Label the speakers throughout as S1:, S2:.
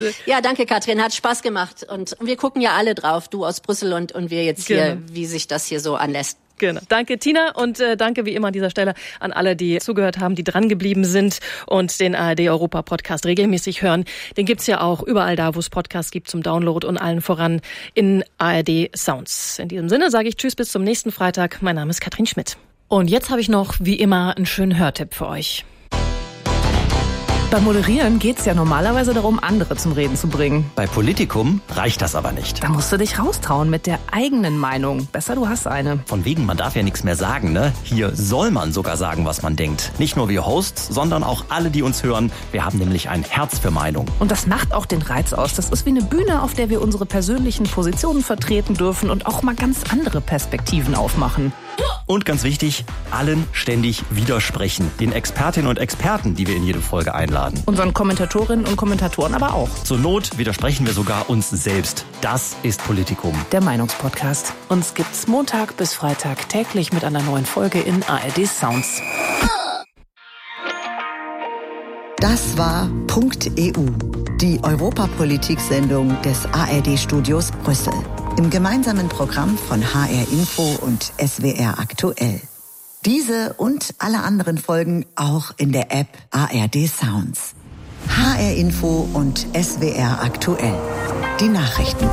S1: Ja, danke Katrin, hat Spaß gemacht. Und wir gucken ja alle drauf, du aus Brüssel und wir jetzt hier, wie sich das hier so anlässt.
S2: Genau. Danke Tina und danke wie immer an dieser Stelle an alle, die zugehört haben, die dran geblieben sind und den ARD-Europa-Podcast regelmäßig hören. Den gibt's ja auch überall da, wo es Podcasts gibt zum Download und allen voran in ARD Sounds. In diesem Sinne sage ich Tschüss bis zum nächsten Freitag. Mein Name ist Katrin Schmidt. Und jetzt habe ich noch wie immer einen schönen Hörtipp für euch.
S3: Beim Moderieren geht's ja normalerweise darum, andere zum Reden zu bringen.
S4: Bei Politikum reicht das aber nicht.
S3: Da musst du dich raustrauen mit der eigenen Meinung. Besser, du hast eine.
S4: Von wegen, man darf ja nichts mehr sagen, ne? Hier soll man sogar sagen, was man denkt. Nicht nur wir Hosts, sondern auch alle, die uns hören. Wir haben nämlich ein Herz für Meinung.
S3: Und das macht auch den Reiz aus. Das ist wie eine Bühne, auf der wir unsere persönlichen Positionen vertreten dürfen und auch mal ganz andere Perspektiven aufmachen.
S4: Und ganz wichtig, allen ständig widersprechen. Den Expertinnen und Experten, die wir in jede Folge einladen.
S3: Unseren Kommentatorinnen und Kommentatoren aber auch.
S4: Zur Not widersprechen wir sogar uns selbst. Das ist Politikum.
S3: Der Meinungspodcast. Uns gibt's Montag bis Freitag täglich mit einer neuen Folge in ARD Sounds.
S5: Das war .eu, die Europapolitik-Sendung des ARD-Studios Brüssel. Im gemeinsamen Programm von HR Info und SWR Aktuell. Diese und alle anderen Folgen auch in der App ARD Sounds. HR Info und SWR Aktuell. Die Nachrichten.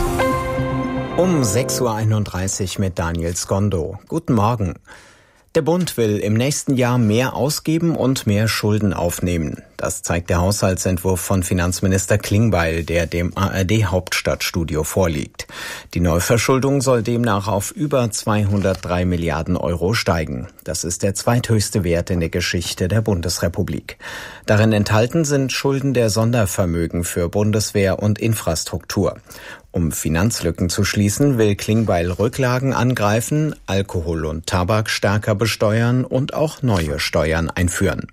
S6: Um 6.31 Uhr mit Daniel Skondo. Guten Morgen. Der Bund will im nächsten Jahr mehr ausgeben und mehr Schulden aufnehmen. Das zeigt der Haushaltsentwurf von Finanzminister Klingbeil, der dem ARD-Hauptstadtstudio vorliegt. Die Neuverschuldung soll demnach auf über 203 Milliarden Euro steigen. Das ist der zweithöchste Wert in der Geschichte der Bundesrepublik. Darin enthalten sind Schulden der Sondervermögen für Bundeswehr und Infrastruktur. Um Finanzlücken zu schließen, will Klingbeil Rücklagen angreifen, Alkohol und Tabak stärker besteuern und auch neue Steuern einführen.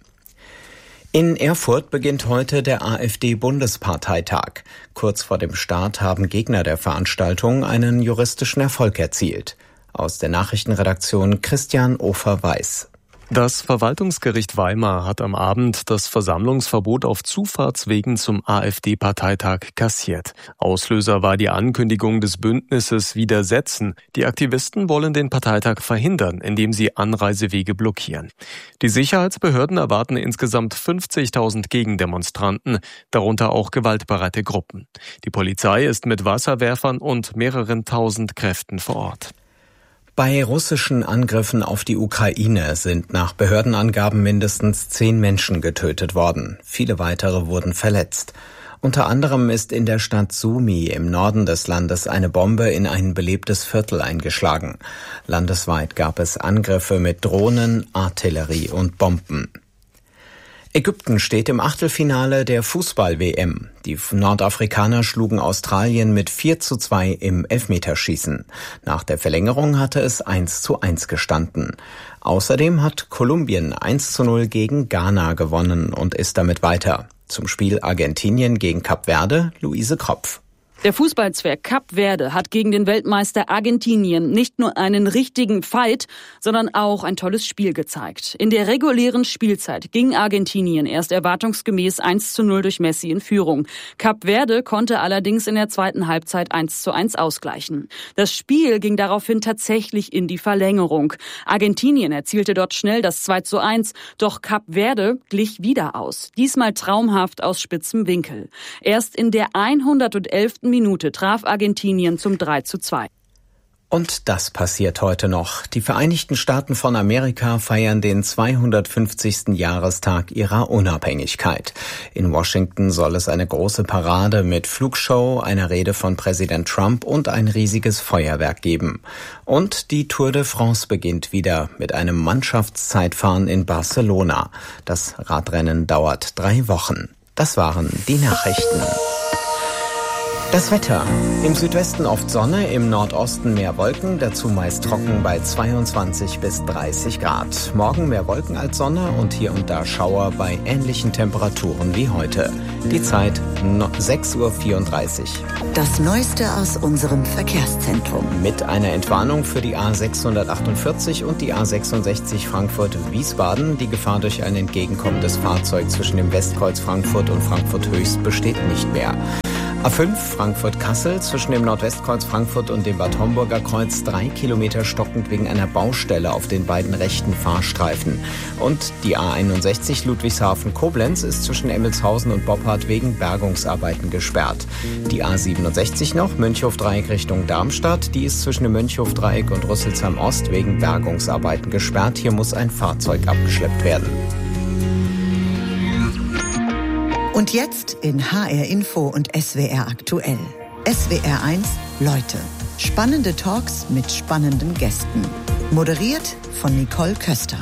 S6: In Erfurt beginnt heute der AfD-Bundesparteitag. Kurz vor dem Start haben Gegner der Veranstaltung einen juristischen Erfolg erzielt. Aus der Nachrichtenredaktion Christian Ofer-Weiß.
S7: Das Verwaltungsgericht Weimar hat am Abend das Versammlungsverbot auf Zufahrtswegen zum AfD-Parteitag kassiert. Auslöser war die Ankündigung des Bündnisses Widersetzen. Die Aktivisten wollen den Parteitag verhindern, indem sie Anreisewege blockieren. Die Sicherheitsbehörden erwarten insgesamt 50.000 Gegendemonstranten, darunter auch gewaltbereite Gruppen. Die Polizei ist mit Wasserwerfern und mehreren tausend Kräften vor Ort.
S6: Bei russischen Angriffen auf die Ukraine sind nach Behördenangaben mindestens 10 Menschen getötet worden. Viele weitere wurden verletzt. Unter anderem ist in der Stadt Sumy im Norden des Landes eine Bombe in ein belebtes Viertel eingeschlagen. Landesweit gab es Angriffe mit Drohnen, Artillerie und Bomben. Ägypten steht im Achtelfinale der Fußball-WM. Die Nordafrikaner schlugen Australien mit 4:2 im Elfmeterschießen. Nach der Verlängerung hatte es 1:1 gestanden. Außerdem hat Kolumbien 1:0 gegen Ghana gewonnen und ist damit weiter. Zum Spiel Argentinien gegen Kap Verde, Luise Kropf.
S8: Der Fußballzwerg Kap Verde hat gegen den Weltmeister Argentinien nicht nur einen richtigen Fight, sondern auch ein tolles Spiel gezeigt. In der regulären Spielzeit ging Argentinien erst erwartungsgemäß 1:0 durch Messi in Führung. Kap Verde konnte allerdings in der zweiten Halbzeit 1:1 ausgleichen. Das Spiel ging daraufhin tatsächlich in die Verlängerung. Argentinien erzielte dort schnell das 2:1, doch Kap Verde glich wieder aus. Diesmal traumhaft aus spitzem Winkel. Erst in der 111. Minute traf Argentinien zum 3:2.
S6: Und das passiert heute noch. Die Vereinigten Staaten von Amerika feiern den 250. Jahrestag ihrer Unabhängigkeit. In Washington soll es eine große Parade mit Flugshow, einer Rede von Präsident Trump und ein riesiges Feuerwerk geben. Und die Tour de France beginnt wieder mit einem Mannschaftszeitfahren in Barcelona. Das Radrennen dauert 3 Wochen. Das waren die Nachrichten. Das Wetter. Im Südwesten oft Sonne, im Nordosten mehr Wolken, dazu meist trocken bei 22 bis 30 Grad. Morgen mehr Wolken als Sonne und hier und da Schauer bei ähnlichen Temperaturen wie heute. Die Zeit 6:34 Uhr.
S5: Das Neueste aus unserem Verkehrszentrum.
S6: Mit einer Entwarnung für die A648 und die A66 Frankfurt-Wiesbaden. Die Gefahr durch ein entgegenkommendes Fahrzeug zwischen dem Westkreuz Frankfurt und Frankfurt-Höchst besteht nicht mehr. A5 Frankfurt-Kassel zwischen dem Nordwestkreuz Frankfurt und dem Bad Homburger Kreuz 3 Kilometer stockend wegen einer Baustelle auf den beiden rechten Fahrstreifen. Und die A61 Ludwigshafen-Koblenz ist zwischen Emmelshausen und Boppard wegen Bergungsarbeiten gesperrt. Die A67 noch, Mönchhof-Dreieck Richtung Darmstadt, die ist zwischen dem Mönchhof-Dreieck und Rüsselsheim-Ost wegen Bergungsarbeiten gesperrt. Hier muss ein Fahrzeug abgeschleppt werden.
S5: Und jetzt in HR Info und SWR aktuell. SWR 1 Leute. Spannende Talks mit spannenden Gästen. Moderiert von Nicole Köster.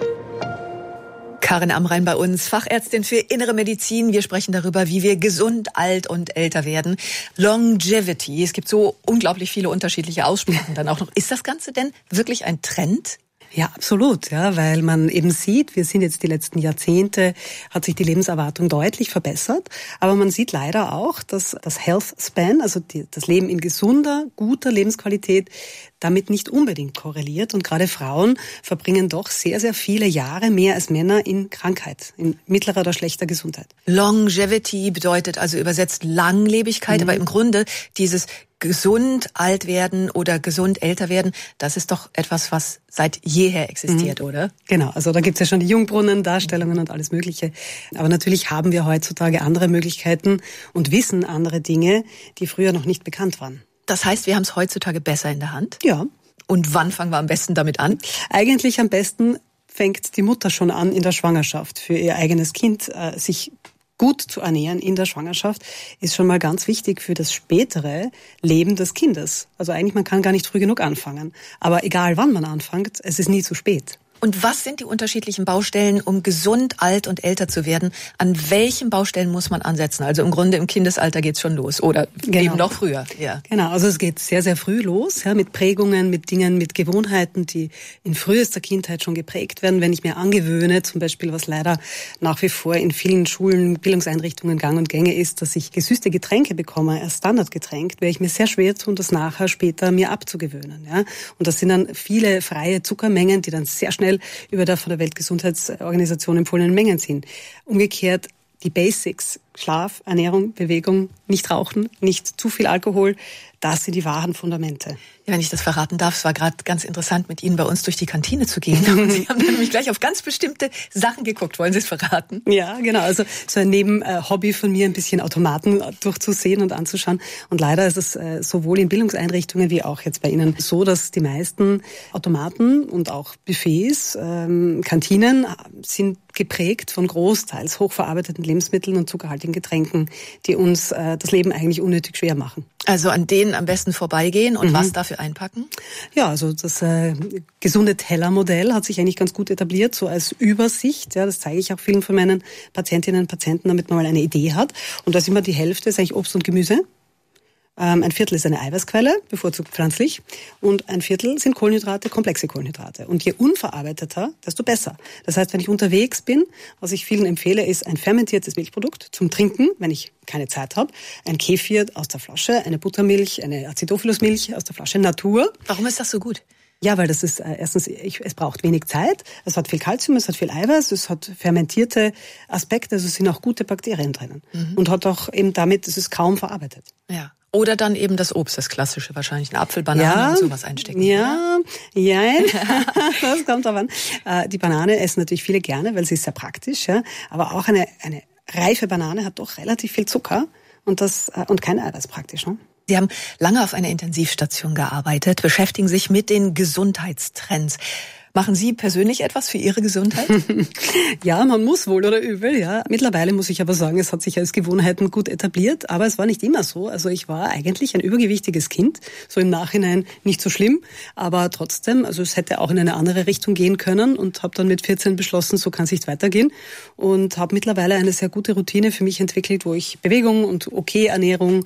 S9: Karin Amrein bei uns, Fachärztin für Innere Medizin. Wir sprechen darüber, wie wir gesund, alt und älter werden. Longevity. Es gibt so unglaublich viele unterschiedliche Aussprachen dann auch noch. Ist das Ganze denn wirklich ein Trend?
S10: Ja, absolut, ja, weil man eben sieht, wir sind jetzt die letzten Jahrzehnte, hat sich die Lebenserwartung deutlich verbessert, aber man sieht leider auch, dass das Health Span, also das Leben in gesunder, guter Lebensqualität, damit nicht unbedingt korreliert und gerade Frauen verbringen doch sehr, sehr viele Jahre mehr als Männer in Krankheit, in mittlerer oder schlechter Gesundheit.
S9: Longevity bedeutet also übersetzt Langlebigkeit, aber im Grunde dieses gesund alt werden oder gesund älter werden, das ist doch etwas, was seit jeher existiert, oder?
S10: Genau, also da gibt's ja schon die Jungbrunnen-Darstellungen und alles Mögliche. Aber natürlich haben wir heutzutage andere Möglichkeiten und wissen andere Dinge, die früher noch nicht bekannt waren.
S9: Das heißt, wir haben es heutzutage besser in der Hand?
S10: Ja.
S9: Und wann fangen wir am besten damit an?
S10: Eigentlich am besten fängt die Mutter schon an in der Schwangerschaft für ihr eigenes Kind, sich gut zu ernähren in der Schwangerschaft ist schon mal ganz wichtig für das spätere Leben des Kindes. Also eigentlich, man kann gar nicht früh genug anfangen. Aber egal wann man anfängt, es ist nie zu spät.
S9: Und was sind die unterschiedlichen Baustellen, um gesund, alt und älter zu werden? An welchen Baustellen muss man ansetzen? Also im Grunde im Kindesalter geht's schon los oder eben noch früher. Ja.
S10: Genau, also es geht sehr, sehr früh los, ja, mit Prägungen, mit Dingen, mit Gewohnheiten, die in frühester Kindheit schon geprägt werden. Wenn ich mir angewöhne, zum Beispiel, was leider nach wie vor in vielen Schulen, Bildungseinrichtungen gang und gänge ist, dass ich gesüßte Getränke bekomme, als Standardgetränk, wäre ich mir sehr schwer tun, das nachher später mir abzugewöhnen. Ja. Und das sind dann viele freie Zuckermengen, die dann sehr schnell über der von der Weltgesundheitsorganisation empfohlenen Mengen sind. Umgekehrt die Basics, Schlaf, Ernährung, Bewegung, nicht rauchen, nicht zu viel Alkohol, das sind die wahren Fundamente.
S9: Ja, wenn ich das verraten darf, es war gerade ganz interessant, mit Ihnen bei uns durch die Kantine zu gehen. Und Sie haben nämlich gleich auf ganz bestimmte Sachen geguckt. Wollen Sie es verraten?
S10: Ja, genau. Also so ein Nebenhobby von mir, ein bisschen Automaten durchzusehen und anzuschauen. Und leider ist es sowohl in Bildungseinrichtungen wie auch jetzt bei Ihnen so, dass die meisten Automaten und auch Buffets, Kantinen sind geprägt von großteils hochverarbeiteten Lebensmitteln und zuckerhaltigen Getränken, die uns das Leben eigentlich unnötig schwer machen.
S9: Also an denen am besten vorbeigehen und was dafür einpacken?
S10: Ja, also das gesunde Tellermodell hat sich eigentlich ganz gut etabliert, so als Übersicht. Ja, das zeige ich auch vielen von meinen Patientinnen und Patienten, damit man mal eine Idee hat. Und da ist immer die Hälfte, ist eigentlich Obst und Gemüse. Ein Viertel ist eine Eiweißquelle, bevorzugt pflanzlich. Und ein Viertel sind Kohlenhydrate, komplexe Kohlenhydrate. Und je unverarbeiteter, desto besser. Das heißt, wenn ich unterwegs bin, was ich vielen empfehle, ist ein fermentiertes Milchprodukt zum Trinken, wenn ich keine Zeit habe. Ein Kefir aus der Flasche, eine Buttermilch, eine Acidophyllus-Milch aus der Flasche Natur.
S9: Warum ist das so gut?
S10: Ja, weil das ist erstens, es braucht wenig Zeit, es hat viel Kalzium, es hat viel Eiweiß, es hat fermentierte Aspekte, also es sind auch gute Bakterien drinnen. Und hat auch eben damit, es ist kaum verarbeitet.
S9: Ja. Oder dann eben das Obst, das Klassische wahrscheinlich, eine Apfel, Banane und sowas einstecken.
S10: Ja, das kommt drauf an. Die Banane essen natürlich viele gerne, weil sie ist sehr praktisch, ja. Aber auch eine reife Banane hat doch relativ viel Zucker und kein Eiweiß praktisch, ne?
S9: Sie haben lange auf einer Intensivstation gearbeitet, beschäftigen sich mit den Gesundheitstrends. Machen Sie persönlich etwas für Ihre Gesundheit?
S10: Ja, man muss wohl oder übel, ja. Mittlerweile muss ich aber sagen, es hat sich als Gewohnheiten gut etabliert, aber es war nicht immer so. Also ich war eigentlich ein übergewichtiges Kind, so im Nachhinein nicht so schlimm, aber trotzdem, also es hätte auch in eine andere Richtung gehen können und habe dann mit 14 beschlossen, so kann es nicht weitergehen und habe mittlerweile eine sehr gute Routine für mich entwickelt, wo ich Bewegung und Ernährung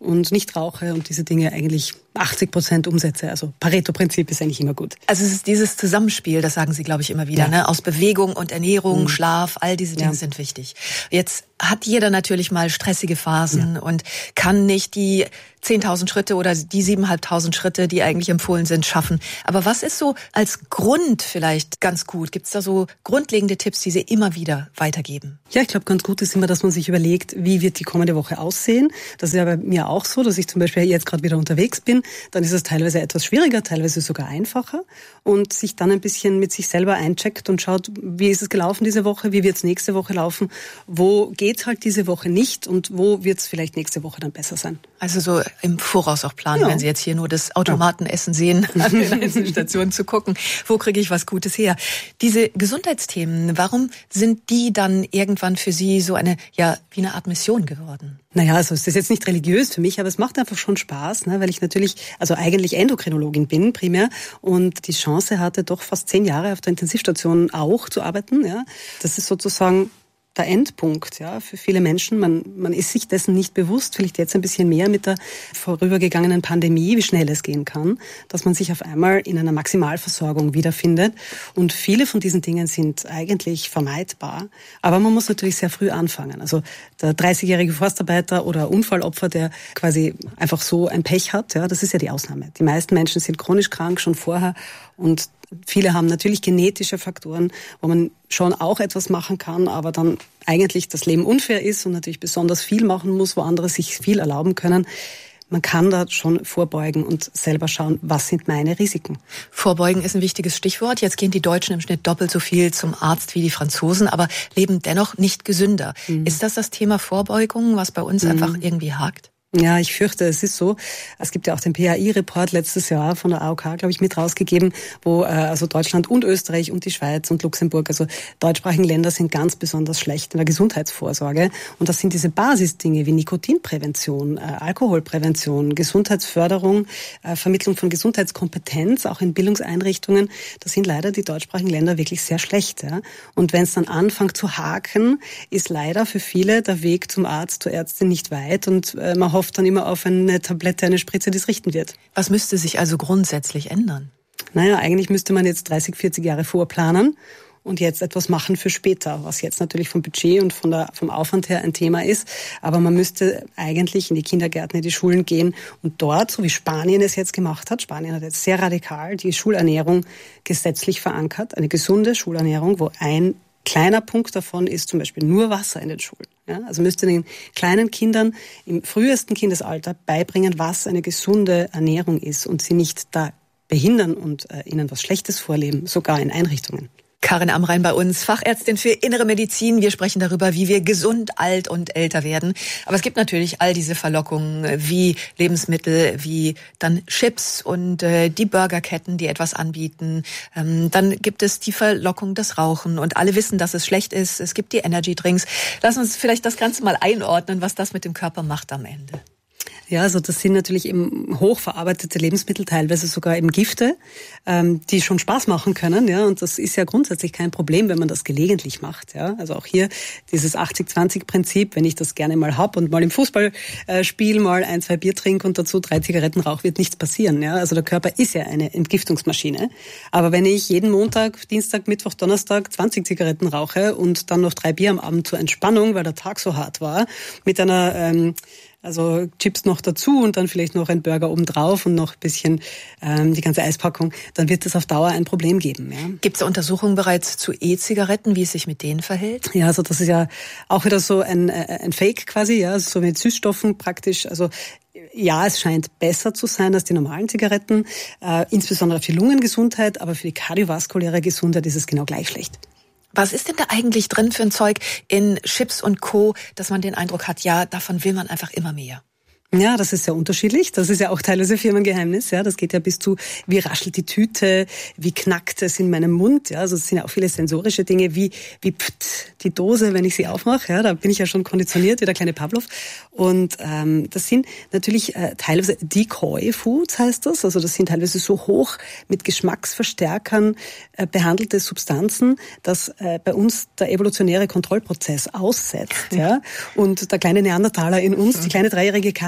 S10: und nicht rauche und diese Dinge eigentlich 80% umsetze. Also Pareto-Prinzip ist eigentlich immer gut.
S9: Also es ist dieses Zusammenspiel, das sagen Sie, glaube ich, immer wieder, ne? Aus Bewegung und Ernährung, Schlaf, all diese Dinge sind wichtig. Jetzt hat jeder natürlich mal stressige Phasen und kann nicht die 10.000 Schritte oder die 7.500 Schritte, die eigentlich empfohlen sind, schaffen. Aber was ist so als Grund vielleicht ganz gut? Gibt es da so grundlegende Tipps, die Sie immer wieder weitergeben?
S10: Ja, ich glaube, ganz gut ist immer, dass man sich überlegt, wie wird die kommende Woche aussehen. Das ist ja bei mir auch so, dass ich zum Beispiel jetzt gerade wieder unterwegs bin. Dann ist es teilweise etwas schwieriger, teilweise sogar einfacher. Und sich dann ein bisschen mit sich selber eincheckt und schaut, wie ist es gelaufen diese Woche, wie wird es nächste Woche laufen, wo geht's halt diese Woche nicht und wo wird es vielleicht nächste Woche dann besser sein.
S9: Also so im Voraus auch planen, wenn Sie jetzt hier nur das Automatenessen sehen, an den einzelnen Stationen zu gucken, wo kriege ich was Gutes her. Diese Gesundheitsthemen, warum sind die dann irgendwann für Sie so eine, ja, wie eine Art Mission geworden?
S10: Naja, also es ist jetzt nicht religiös für mich, aber es macht einfach schon Spaß, ne, weil ich natürlich, also eigentlich Endokrinologin bin primär und die Chance hatte, doch fast 10 Jahre auf der Intensivstation auch zu arbeiten. Ja. Das ist sozusagen der Endpunkt, ja, für viele Menschen. Man ist sich dessen nicht bewusst, vielleicht jetzt ein bisschen mehr mit der vorübergegangenen Pandemie, wie schnell es gehen kann, dass man sich auf einmal in einer Maximalversorgung wiederfindet. Und viele von diesen Dingen sind eigentlich vermeidbar. Aber man muss natürlich sehr früh anfangen. Also der 30-jährige Forstarbeiter oder Unfallopfer, der quasi einfach so ein Pech hat, ja, das ist ja die Ausnahme. Die meisten Menschen sind chronisch krank schon vorher und viele haben natürlich genetische Faktoren, wo man schon auch etwas machen kann, aber dann eigentlich das Leben unfair ist und natürlich besonders viel machen muss, wo andere sich viel erlauben können. Man kann da schon vorbeugen und selber schauen, was sind meine Risiken.
S9: Vorbeugen ist ein wichtiges Stichwort. Jetzt gehen die Deutschen im Schnitt doppelt so viel zum Arzt wie die Franzosen, aber leben dennoch nicht gesünder. Ist das Thema Vorbeugung, was bei uns einfach irgendwie hakt?
S10: Ja, ich fürchte, es ist so. Es gibt ja auch den PHI-Report letztes Jahr von der AOK, glaube ich, mit rausgegeben, wo also Deutschland und Österreich und die Schweiz und Luxemburg, also deutschsprachigen Länder sind ganz besonders schlecht in der Gesundheitsvorsorge. Und das sind diese Basisdinge wie Nikotinprävention, Alkoholprävention, Gesundheitsförderung, Vermittlung von Gesundheitskompetenz, auch in Bildungseinrichtungen. Da sind leider die deutschsprachigen Länder wirklich sehr schlecht. Ja? Und wenn es dann anfängt zu haken, ist leider für viele der Weg zum Arzt, zur Ärztin nicht weit und man hofft dann immer auf eine Tablette, eine Spritze, die es richten wird.
S9: Was müsste sich also grundsätzlich ändern?
S10: Naja, eigentlich müsste man jetzt 30, 40 Jahre vorplanen und jetzt etwas machen für später, was jetzt natürlich vom Budget und vom Aufwand her ein Thema ist. Aber man müsste eigentlich in die Kindergärten, in die Schulen gehen und dort, so wie Spanien es jetzt gemacht hat, Spanien hat jetzt sehr radikal die Schulernährung gesetzlich verankert, eine gesunde Schulernährung, wo ein kleiner Punkt davon ist zum Beispiel nur Wasser in den Schulen. Ja, also müsste den kleinen Kindern im frühesten Kindesalter beibringen, was eine gesunde Ernährung ist und sie nicht da behindern und ihnen was Schlechtes vorleben, sogar in Einrichtungen.
S9: Karin Amrein bei uns, Fachärztin für Innere Medizin. Wir sprechen darüber, wie wir gesund, alt und älter werden. Aber es gibt natürlich all diese Verlockungen wie Lebensmittel, wie dann Chips und die Burgerketten, die etwas anbieten. Dann gibt es die Verlockung, das Rauchen. Und alle wissen, dass es schlecht ist. Es gibt die Energy-Drinks. Lass uns vielleicht das Ganze mal einordnen, was das mit dem Körper macht am Ende.
S10: Ja, also das sind natürlich eben hochverarbeitete Lebensmittel, teilweise sogar eben Gifte, die schon Spaß machen können, ja, und das ist ja grundsätzlich kein Problem, wenn man das gelegentlich macht, ja. Also auch hier dieses 80-20-Prinzip, wenn ich das gerne mal hab und mal im Fußballspiel mal 1, 2 Bier trinke und dazu 3 Zigaretten rauche, wird nichts passieren, ja. Also der Körper ist ja eine Entgiftungsmaschine. Aber wenn ich jeden Montag, Dienstag, Mittwoch, Donnerstag 20 Zigaretten rauche und dann noch 3 Bier am Abend zur Entspannung, weil der Tag so hart war, mit einer also Chips noch dazu und dann vielleicht noch ein Burger obendrauf und noch ein bisschen die ganze Eispackung, dann wird es auf Dauer ein Problem geben. Ja.
S9: Gibt es Untersuchungen bereits zu E-Zigaretten, wie es sich mit denen verhält?
S10: Ja, also das ist ja auch wieder so ein Fake quasi, ja, so mit Süßstoffen praktisch. Also ja, es scheint besser zu sein als die normalen Zigaretten, insbesondere für die Lungengesundheit, aber für die kardiovaskuläre Gesundheit ist es genau gleich schlecht.
S9: Was ist denn da eigentlich drin für ein Zeug in Chips und Co., dass man den Eindruck hat, ja, davon will man einfach immer mehr?
S10: Ja, das ist sehr unterschiedlich. Das ist ja auch teilweise Firmengeheimnis. Ja, das geht ja bis zu, wie raschelt die Tüte, wie knackt es in meinem Mund. Ja, also es sind ja auch viele sensorische Dinge, wie pft, die Dose, wenn ich sie aufmache. Ja, da bin ich ja schon konditioniert, wie der kleine Pavlov. Und das sind natürlich teilweise Decoy Foods, heißt das. Also das sind teilweise so hoch mit Geschmacksverstärkern behandelte Substanzen, dass bei uns der evolutionäre Kontrollprozess aussetzt. Ja, und der kleine Neandertaler in uns, die kleine 3-jährige Karin,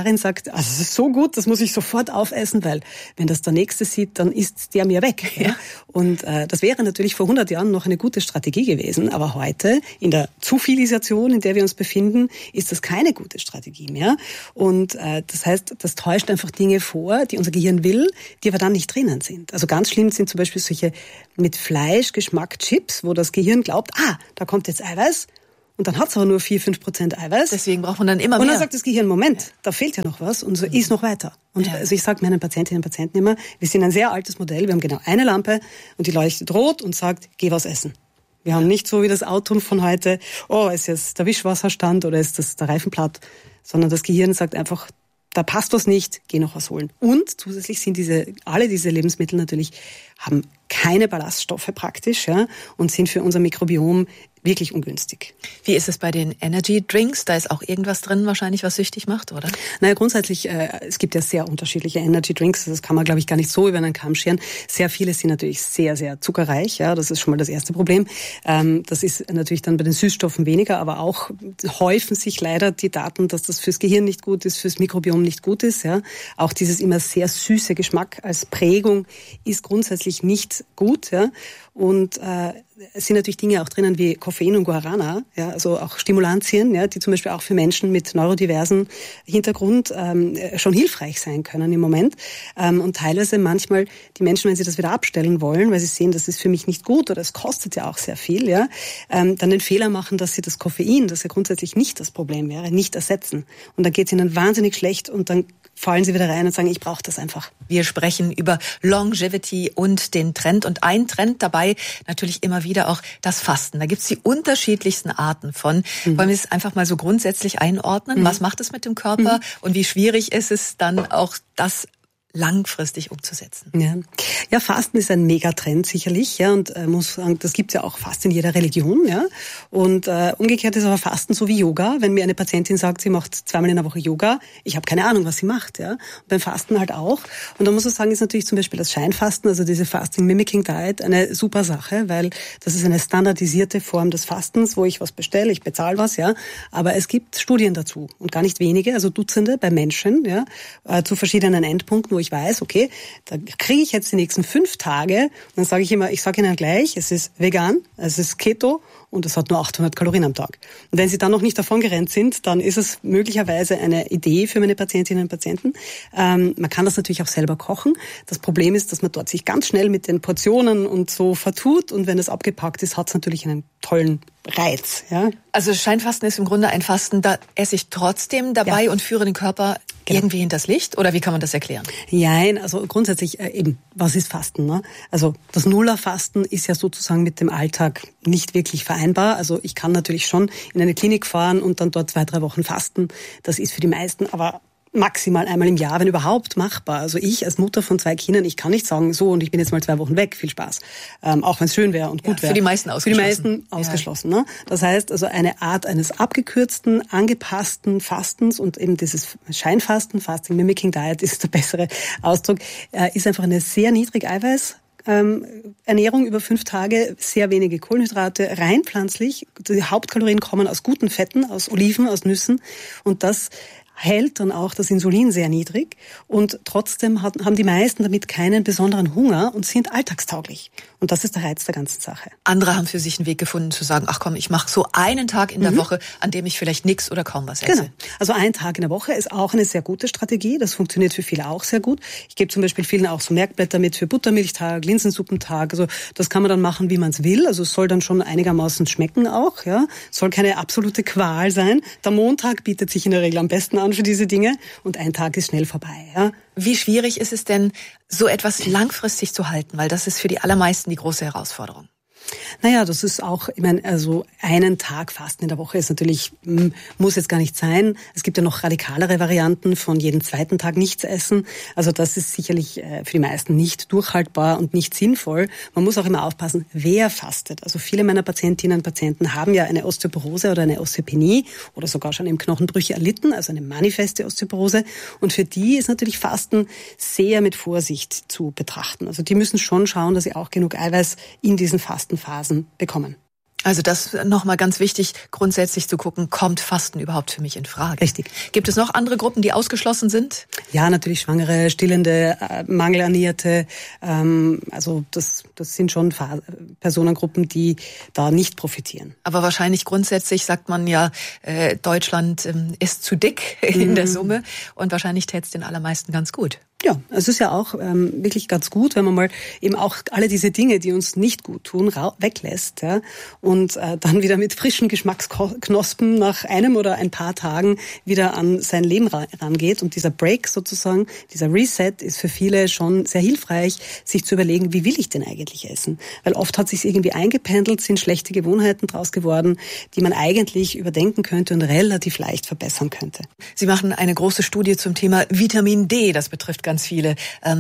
S10: Vegetarin sagt, also es ist so gut, das muss ich sofort aufessen, weil wenn das der Nächste sieht, dann isst der mir weg. Ja. Und das wäre natürlich vor 100 Jahren noch eine gute Strategie gewesen, aber heute in der Zufilisation, in der wir uns befinden, ist das keine gute Strategie mehr. Und das heißt, das täuscht einfach Dinge vor, die unser Gehirn will, die aber dann nicht drinnen sind. Also ganz schlimm sind zum Beispiel solche mit Fleischgeschmack Chips, wo das Gehirn glaubt, da kommt jetzt Eiweiß. Und dann hat es aber nur 4-5% Eiweiß.
S9: Deswegen braucht man dann immer mehr.
S10: Und dann sagt das Gehirn, Moment, da fehlt ja noch was. Und so ist noch weiter. Und also ich sage meinen Patientinnen und Patienten immer, wir sind ein sehr altes Modell. Wir haben genau eine Lampe und die leuchtet rot und sagt, geh was essen. Wir haben nicht so wie das Auto von heute, ist jetzt der Wischwasserstand oder ist das der Reifenplatt, sondern das Gehirn sagt einfach, da passt was nicht, geh noch was holen. Und zusätzlich sind alle diese Lebensmittel natürlich, haben keine Ballaststoffe praktisch, und sind für unser Mikrobiom wirklich ungünstig.
S9: Wie ist es bei den Energy Drinks? Da ist auch irgendwas drin wahrscheinlich, was süchtig macht, oder?
S10: Naja, grundsätzlich, es gibt ja sehr unterschiedliche Energy Drinks. Das kann man, glaube ich, gar nicht so über einen Kamm scheren. Sehr viele sind natürlich sehr, sehr zuckerreich. Ja, das ist schon mal das erste Problem. Das ist natürlich dann bei den Süßstoffen weniger, aber auch häufen sich leider die Daten, dass das fürs Gehirn nicht gut ist, fürs Mikrobiom nicht gut ist. Ja, auch dieses immer sehr süße Geschmack als Prägung ist grundsätzlich nicht gut. Ja, und es sind natürlich Dinge auch drinnen wie Koffein und Guarana, also auch Stimulantien, die zum Beispiel auch für Menschen mit neurodiversen Hintergrund schon hilfreich sein können im Moment. Und teilweise manchmal die Menschen, wenn sie das wieder abstellen wollen, weil sie sehen, das ist für mich nicht gut oder es kostet ja auch sehr viel, dann den Fehler machen, dass sie das Koffein, das ja grundsätzlich nicht das Problem wäre, nicht ersetzen. Und dann geht es ihnen wahnsinnig schlecht und dann fallen sie wieder rein und sagen, ich brauche das einfach.
S9: Wir sprechen über Longevity und den Trend. Und ein Trend dabei natürlich immer wieder auch das Fasten. Da gibt's die unterschiedlichsten Arten von. Wollen wir es einfach mal so grundsätzlich einordnen? Was macht es mit dem Körper? Und wie schwierig ist es dann auch, das langfristig umzusetzen?
S10: Ja, Fasten ist ein Megatrend sicherlich, und muss sagen, das gibt's ja auch fast in jeder Religion, Und umgekehrt ist aber Fasten so wie Yoga. Wenn mir eine Patientin sagt, sie macht 2-mal in der Woche Yoga, ich habe keine Ahnung, was sie macht, Und beim Fasten halt auch. Und da muss man sagen, ist natürlich zum Beispiel das Scheinfasten, also diese Fasting Mimicking Diet, eine super Sache, weil das ist eine standardisierte Form des Fastens, wo ich was bestelle, ich bezahle was, Aber es gibt Studien dazu und gar nicht wenige, also Dutzende bei Menschen, zu verschiedenen Endpunkten, wo ich weiß, okay, da kriege ich jetzt die nächsten 5 Tage, und dann sage ich immer, ich sage Ihnen gleich, es ist vegan, es ist Keto und es hat nur 800 Kalorien am Tag. Und wenn Sie dann noch nicht davon gerannt sind, dann ist es möglicherweise eine Idee für meine Patientinnen und Patienten. Man kann das natürlich auch selber kochen. Das Problem ist, dass man dort sich ganz schnell mit den Portionen und so vertut, und wenn es abgepackt ist, hat es natürlich einen tollen Reiz.
S9: Also Scheinfasten ist im Grunde ein Fasten, da esse ich trotzdem dabei und führe den Körper irgendwie hinters Licht? Oder wie kann man das erklären?
S10: Nein, also grundsätzlich eben, was ist Fasten? Ne? Also das Nullerfasten ist ja sozusagen mit dem Alltag nicht wirklich vereinbar. Also ich kann natürlich schon in eine Klinik fahren und dann dort 2-3 Wochen fasten. Das ist für die meisten aber maximal einmal im Jahr, wenn überhaupt, machbar. Also ich als Mutter von 2 Kindern, ich kann nicht sagen, so, und ich bin jetzt mal 2 Wochen weg, viel Spaß. Auch wenn es schön wäre und gut wäre.
S9: Für die meisten ausgeschlossen.
S10: Für die meisten ausgeschlossen. Ne? Das heißt, also eine Art eines abgekürzten, angepassten Fastens, und eben dieses Scheinfasten, Fasting Mimicking Diet ist der bessere Ausdruck, ist einfach eine sehr niedrig Eiweiß Ernährung über 5 Tage, sehr wenige Kohlenhydrate, rein pflanzlich. Die Hauptkalorien kommen aus guten Fetten, aus Oliven, aus Nüssen, und das hält dann auch das Insulin sehr niedrig, und trotzdem haben die meisten damit keinen besonderen Hunger und sind alltagstauglich. Und das ist der Reiz der ganzen Sache.
S9: Andere haben für sich einen Weg gefunden zu sagen, ach komm, ich mache so einen Tag in der Woche, an dem ich vielleicht nichts oder kaum was esse.
S10: Genau. Also ein Tag in der Woche ist auch eine sehr gute Strategie. Das funktioniert für viele auch sehr gut. Ich gebe zum Beispiel vielen auch so Merkblätter mit für Buttermilchtag, Linsensuppentag. Also das kann man dann machen, wie man es will. Also es soll dann schon einigermaßen schmecken auch. Soll keine absolute Qual sein. Der Montag bietet sich in der Regel am besten an für diese Dinge, und ein Tag ist schnell vorbei.
S9: Wie schwierig ist es denn, so etwas langfristig zu halten? Weil das ist für die allermeisten die große Herausforderung.
S10: Naja, das ist auch, ich meine, also einen Tag Fasten in der Woche ist natürlich, muss jetzt gar nicht sein. Es gibt ja noch radikalere Varianten von jeden 2. Tag nichts essen. Also das ist sicherlich für die meisten nicht durchhaltbar und nicht sinnvoll. Man muss auch immer aufpassen, wer fastet. Also viele meiner Patientinnen und Patienten haben ja eine Osteoporose oder eine Osteopenie oder sogar schon eben Knochenbrüche erlitten, also eine manifeste Osteoporose. Und für die ist natürlich Fasten sehr mit Vorsicht zu betrachten. Also die müssen schon schauen, dass sie auch genug Eiweiß in diesen Fastenphasen bekommen.
S9: Also das nochmal ganz wichtig, grundsätzlich zu gucken, kommt Fasten überhaupt für mich in Frage?
S10: Richtig.
S9: Gibt es noch andere Gruppen, die ausgeschlossen sind?
S10: Ja, natürlich Schwangere, Stillende, Mangelernährte. Also das sind schon Personengruppen, die da nicht profitieren.
S9: Aber wahrscheinlich grundsätzlich sagt man ja, Deutschland ist zu dick in der Summe und wahrscheinlich tät's den allermeisten ganz gut.
S10: Ja, es ist ja auch wirklich ganz gut, wenn man mal eben auch alle diese Dinge, die uns nicht gut tun, weglässt, ja, und dann wieder mit frischen Geschmacksknospen nach einem oder ein paar Tagen wieder an sein Leben rangeht. Und dieser Break sozusagen, dieser Reset ist für viele schon sehr hilfreich, sich zu überlegen, wie will ich denn eigentlich essen? Weil oft hat sich irgendwie eingependelt, sind schlechte Gewohnheiten draus geworden, die man eigentlich überdenken könnte und relativ leicht verbessern könnte.
S9: Sie machen eine große Studie zum Thema Vitamin D, das betrifft ganz viele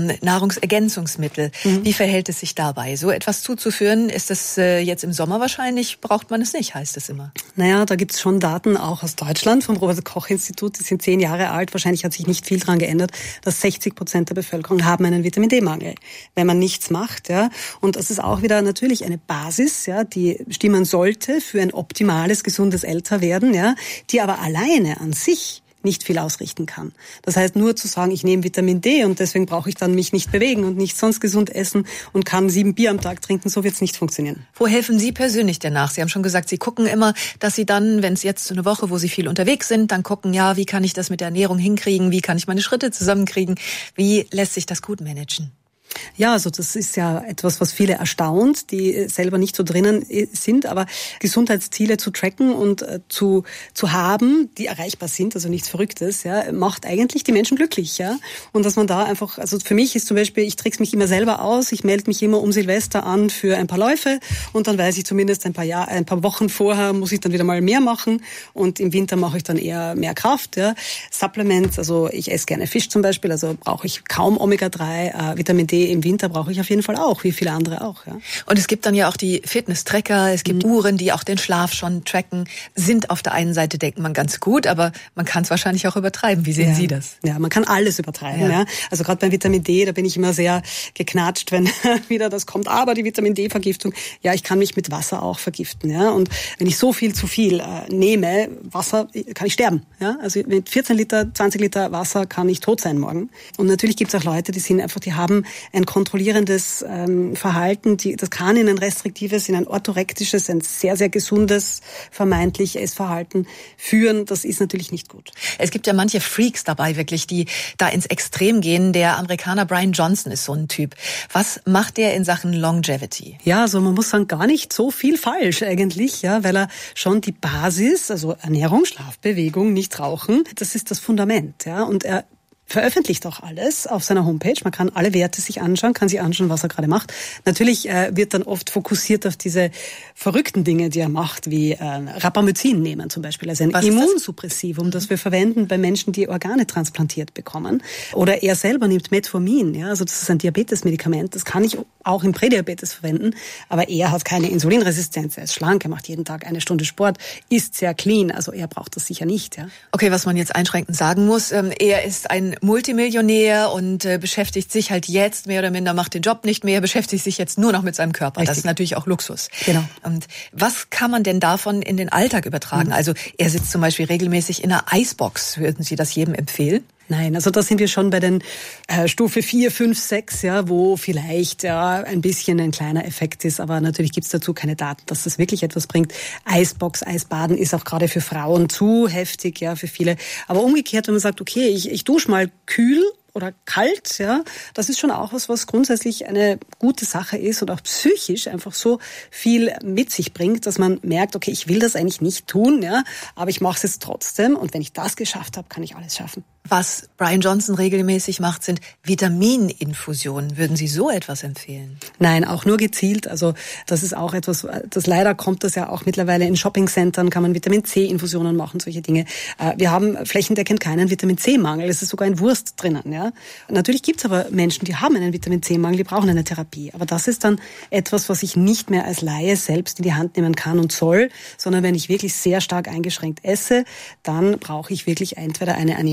S9: Nahrungsergänzungsmittel. Wie verhält es sich dabei? So etwas zuzuführen, ist das jetzt im Sommer wahrscheinlich, braucht man es nicht, heißt es immer.
S10: Naja, da gibt es schon Daten auch aus Deutschland vom Robert-Koch-Institut, die sind 10 Jahre alt, wahrscheinlich hat sich nicht viel dran geändert, dass 60% der Bevölkerung haben einen Vitamin-D-Mangel, wenn man nichts macht. Ja. Und das ist auch wieder natürlich eine Basis, ja, die stimmen sollte für ein optimales, gesundes Älterwerden, ja, die aber alleine an sich nicht viel ausrichten kann. Das heißt, nur zu sagen, ich nehme Vitamin D und deswegen brauche ich dann mich nicht bewegen und nicht sonst gesund essen und kann 7 Bier am Tag trinken, so wird es nicht funktionieren.
S9: Wo helfen Sie persönlich denn nach? Sie haben schon gesagt, Sie gucken immer, dass Sie dann, wenn es jetzt so eine Woche, wo Sie viel unterwegs sind, dann gucken, ja, wie kann ich das mit der Ernährung hinkriegen, wie kann ich meine Schritte zusammenkriegen, wie lässt sich das gut managen?
S10: Ja, also das ist ja etwas, was viele erstaunt, die selber nicht so drinnen sind, aber Gesundheitsziele zu tracken und zu haben, die erreichbar sind, also nichts Verrücktes, ja, macht eigentlich die Menschen glücklich, ja. Und dass man da einfach, also für mich ist zum Beispiel, ich trick's mich immer selber aus, ich melde mich immer um Silvester an für ein paar Läufe und dann weiß ich zumindest ein paar Wochen vorher muss ich dann wieder mal mehr machen und im Winter mache ich dann eher mehr Kraft, ja. Supplements, also ich esse gerne Fisch zum Beispiel, also brauche ich kaum Omega-3, Vitamin D im Winter brauche ich auf jeden Fall auch, wie viele andere auch. Ja.
S9: Und es gibt dann ja auch die Fitness-Tracker, es gibt Uhren, die auch den Schlaf schon tracken, sind auf der einen Seite, denkt man, ganz gut, aber man kann es wahrscheinlich auch übertreiben. Wie sehen Sie das?
S10: Ja, man kann alles übertreiben. Ja. Also gerade beim Vitamin D, da bin ich immer sehr geknatscht, wenn wieder das kommt, aber die Vitamin D-Vergiftung, ja, ich kann mich mit Wasser auch vergiften. Ja. Und wenn ich so viel zu viel nehme, Wasser, kann ich sterben. Ja. Also mit 14 Liter, 20 Liter Wasser kann ich tot sein morgen. Und natürlich gibt es auch Leute, die haben ein kontrollierendes Verhalten, das kann in ein restriktives, in ein orthorektisches, ein sehr, sehr gesundes, vermeintlich Essverhalten führen. Das ist natürlich nicht gut.
S9: Es gibt ja manche Freaks dabei wirklich, die da ins Extrem gehen. Der Amerikaner Brian Johnson ist so ein Typ. Was macht der in Sachen Longevity?
S10: Ja, also man muss sagen, gar nicht so viel falsch eigentlich, ja, weil er schon die Basis, also Ernährung, Schlaf, Bewegung, nicht rauchen, das ist das Fundament, ja, und er veröffentlicht auch alles auf seiner Homepage. Man kann alle Werte sich anschauen, kann sich anschauen, was er gerade macht. Natürlich wird dann oft fokussiert auf diese verrückten Dinge, die er macht, wie Rapamycin nehmen zum Beispiel. Also ein Immunsuppressivum, das wir verwenden bei Menschen, die Organe transplantiert bekommen. Oder er selber nimmt Metformin. Ja, also das ist ein Diabetesmedikament. Das kann ich auch im Prädiabetes verwenden. Aber er hat keine Insulinresistenz. Er ist schlank, er macht jeden Tag 1 Stunde Sport, isst sehr clean. Also er braucht das sicher nicht. Ja.
S9: Okay, was man jetzt einschränkend sagen muss, er ist ein Multimillionär und beschäftigt sich halt jetzt mehr oder minder, macht den Job nicht mehr, beschäftigt sich jetzt nur noch mit seinem Körper. Richtig. Das ist natürlich auch Luxus.
S10: Genau.
S9: Und was kann man denn davon in den Alltag übertragen? Also er sitzt zum Beispiel regelmäßig in einer Eisbox. Würden Sie das jedem empfehlen?
S10: Nein, also da sind wir schon bei den Stufe 4, 5, 6, ja, wo vielleicht ein bisschen ein kleiner Effekt ist, aber natürlich gibt's dazu keine Daten, dass das wirklich etwas bringt. Eisbox, Eisbaden ist auch gerade für Frauen zu heftig, ja, für viele. Aber umgekehrt, wenn man sagt, okay, ich dusche mal kühl oder kalt, ja, das ist schon auch was grundsätzlich eine gute Sache ist und auch psychisch einfach so viel mit sich bringt, dass man merkt, okay, ich will das eigentlich nicht tun, ja, aber ich mache es jetzt trotzdem und wenn ich das geschafft habe, kann ich alles schaffen.
S9: Was Brian Johnson regelmäßig macht, sind Vitamininfusionen. Würden Sie so etwas empfehlen?
S10: Nein, auch nur gezielt. Also das ist auch etwas, das leider kommt das ja auch mittlerweile in Shoppingcentern, kann man Vitamin-C-Infusionen machen, solche Dinge. Wir haben flächendeckend keinen Vitamin-C-Mangel. Es ist sogar in Wurst drinnen. Ja? Natürlich gibt es aber Menschen, die haben einen Vitamin-C-Mangel, die brauchen eine Therapie. Aber das ist dann etwas, was ich nicht mehr als Laie selbst in die Hand nehmen kann und soll, sondern wenn ich wirklich sehr stark eingeschränkt esse, dann brauche ich wirklich entweder eine Ernährungsberatung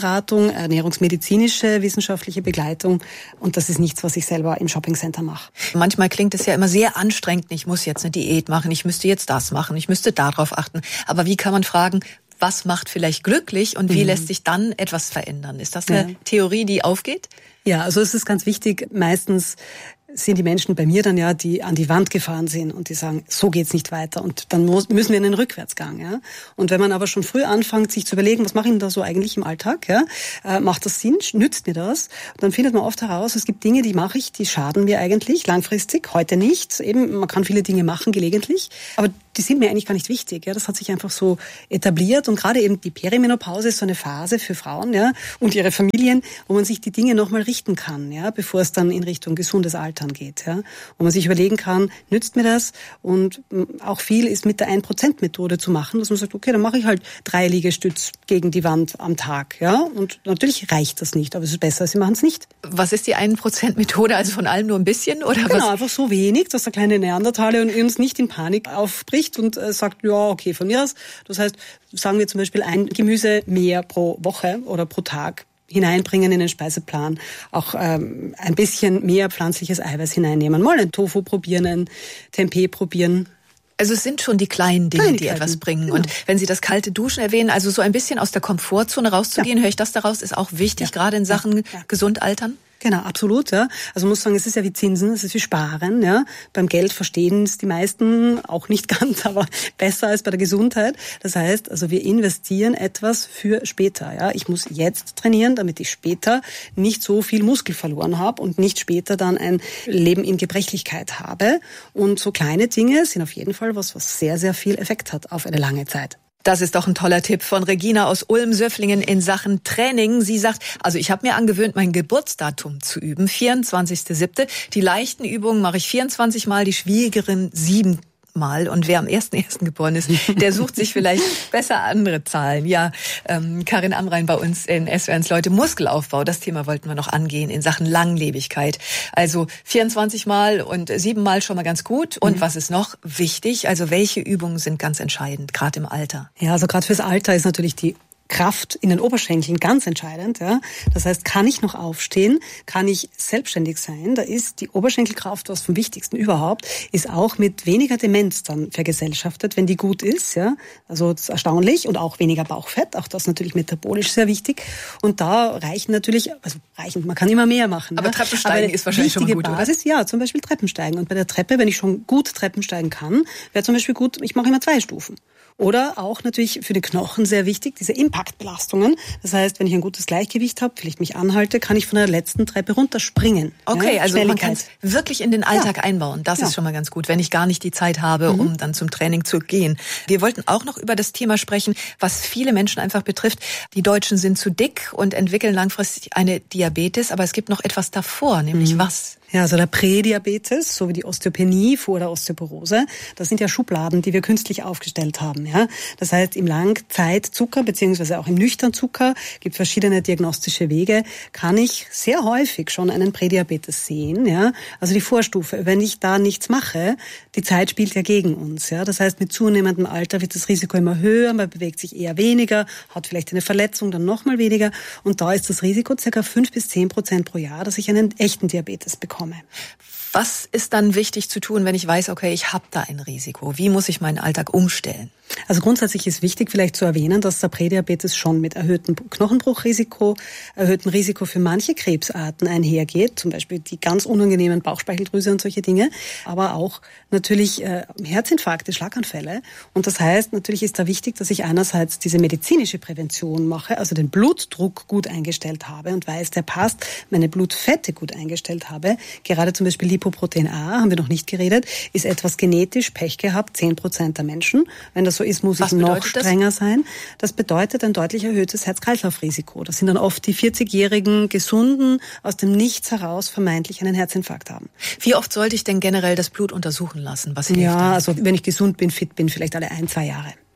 S10: Ernährungsberatung, ernährungsmedizinische wissenschaftliche Begleitung und das ist nichts, was ich selber im Shoppingcenter mache.
S9: Manchmal klingt es ja immer sehr anstrengend, ich muss jetzt eine Diät machen, ich müsste jetzt das machen, ich müsste darauf achten. Aber wie kann man fragen, was macht vielleicht glücklich und wie lässt sich dann etwas verändern? Ist das eine Theorie, die aufgeht?
S10: Ja, also es ist ganz wichtig, meistens sind die Menschen bei mir dann ja, die an die Wand gefahren sind und die sagen, so geht's nicht weiter und dann müssen wir in den Rückwärtsgang. Ja? Und wenn man aber schon früh anfängt, sich zu überlegen, was mache ich denn da so eigentlich im Alltag? Ja? Macht das Sinn? Nützt mir das? Und dann findet man oft heraus, es gibt Dinge, die mache ich, die schaden mir eigentlich langfristig, heute nicht. Eben, man kann viele Dinge machen gelegentlich, aber die sind mir eigentlich gar nicht wichtig. Ja? Das hat sich einfach so etabliert und gerade eben die Perimenopause ist so eine Phase für Frauen, ja, und ihre Familien, wo man sich die Dinge nochmal richten kann, ja, bevor es dann in Richtung gesundes Altern geht, ja, wo man sich überlegen kann, nützt mir das? Und auch viel ist mit der 1%-Methode zu machen, dass man sagt, okay, dann mache ich halt 3 Liegestütz gegen die Wand am Tag, ja, und natürlich reicht das nicht, aber es ist besser, sie machen es nicht.
S9: Was ist die 1%-Methode, also von allem nur ein bisschen, oder was?
S10: Genau, einfach so wenig, dass der kleine Neandertaler uns nicht in Panik aufbricht und sagt, ja, okay, von mir aus. Das heißt, sagen wir zum Beispiel ein Gemüse mehr pro Woche oder pro Tag hineinbringen in den Speiseplan, auch ein bisschen mehr pflanzliches Eiweiß hineinnehmen, mal einen Tofu probieren, ein Tempeh probieren.
S9: Also es sind schon die kleinen Dinge, die etwas bringen. Genau. Und wenn Sie das kalte Duschen erwähnen, also so ein bisschen aus der Komfortzone rauszugehen, höre ich das daraus, ist auch wichtig, gerade in Sachen gesund altern?
S10: Genau, absolut, ja. Also man muss sagen, es ist ja wie Zinsen, es ist wie Sparen, ja. Beim Geld verstehen es die meisten auch nicht ganz, aber besser als bei der Gesundheit. Das heißt, also wir investieren etwas für später, ja. Ich muss jetzt trainieren, damit ich später nicht so viel Muskel verloren habe und nicht später dann ein Leben in Gebrechlichkeit habe. Und so kleine Dinge sind auf jeden Fall was sehr, sehr viel Effekt hat auf eine lange Zeit.
S9: Das ist doch ein toller Tipp von Regina aus Ulm-Söfflingen in Sachen Training. Sie sagt, also ich habe mir angewöhnt, mein Geburtsdatum zu üben, 24.07. Die leichten Übungen mache ich 24 Mal, die schwierigeren 7 Mal. Und wer am 1.1. geboren ist, der sucht sich vielleicht besser andere Zahlen. Ja, Karin Amrein bei uns in SWR1 Leute, Muskelaufbau, das Thema wollten wir noch angehen in Sachen Langlebigkeit. Also 24 Mal und 7 Mal schon mal ganz gut. Und was ist noch wichtig? Also welche Übungen sind ganz entscheidend, gerade im Alter?
S10: Ja, also gerade fürs Alter ist natürlich die Kraft in den Oberschenkeln ganz entscheidend. Ja. Das heißt, kann ich noch aufstehen? Kann ich selbstständig sein? Da ist die Oberschenkelkraft, was vom Wichtigsten überhaupt, ist auch mit weniger Demenz dann vergesellschaftet, wenn die gut ist. Ja. Also das ist erstaunlich. Und auch weniger Bauchfett, auch das natürlich metabolisch sehr wichtig. Und da reichen natürlich, man kann immer mehr machen.
S9: Aber Treppensteigen ist wahrscheinlich schon mal gut,
S10: Basis, oder? Ja, zum Beispiel Treppensteigen. Und bei der Treppe, wenn ich schon gut Treppensteigen kann, wäre zum Beispiel gut, ich mache immer 2 Stufen. Oder auch natürlich für den Knochen sehr wichtig, diese Impaktbelastungen. Das heißt, wenn ich ein gutes Gleichgewicht habe, vielleicht mich anhalte, kann ich von der letzten Treppe runterspringen.
S9: Okay, ja, also man kann es wirklich in den Alltag einbauen. Das ist schon mal ganz gut, wenn ich gar nicht die Zeit habe, um dann zum Training zu gehen. Wir wollten auch noch über das Thema sprechen, was viele Menschen einfach betrifft. Die Deutschen sind zu dick und entwickeln langfristig eine Diabetes, aber es gibt noch etwas davor, nämlich was?
S10: Ja, also der Prädiabetes, so wie die Osteopenie vor der Osteoporose, das sind ja Schubladen, die wir künstlich aufgestellt haben. Ja, das heißt, im Langzeitzucker beziehungsweise auch im Nüchternzucker gibt verschiedene diagnostische Wege, kann ich sehr häufig schon einen Prädiabetes sehen. Ja, also die Vorstufe. Wenn ich da nichts mache, die Zeit spielt ja gegen uns. Ja, das heißt, mit zunehmendem Alter wird das Risiko immer höher, man bewegt sich eher weniger, hat vielleicht eine Verletzung, dann nochmal weniger. Und da ist das Risiko ca. 5-10% pro Jahr, dass ich einen echten Diabetes bekomme.
S9: Was ist dann wichtig zu tun, wenn ich weiß, okay, ich habe da ein Risiko? Wie muss ich meinen Alltag umstellen?
S10: Also grundsätzlich ist wichtig vielleicht zu erwähnen, dass der Prädiabetes schon mit erhöhtem Knochenbruchrisiko, erhöhtem Risiko für manche Krebsarten einhergeht, zum Beispiel die ganz unangenehmen Bauchspeicheldrüse und solche Dinge, aber auch natürlich Herzinfarkte, Schlaganfälle. Und das heißt, natürlich ist da wichtig, dass ich einerseits diese medizinische Prävention mache, also den Blutdruck gut eingestellt habe und weiß, der passt, meine Blutfette gut eingestellt habe. Gerade zum Beispiel Lipoprotein A, haben wir noch nicht geredet, ist etwas genetisch Pech gehabt, 10% der Menschen. Wenn das so ist, muss ich noch strenger sein. Das bedeutet ein deutlich erhöhtes Herz-Kreislauf-Risiko. Das sind dann oft die 40-jährigen Gesunden, aus dem Nichts heraus vermeintlich einen Herzinfarkt haben.
S9: Wie oft sollte ich denn generell das Blut untersuchen lassen? Was hilft
S10: also wenn ich gesund bin, fit bin, vielleicht alle 1-2 Jahre.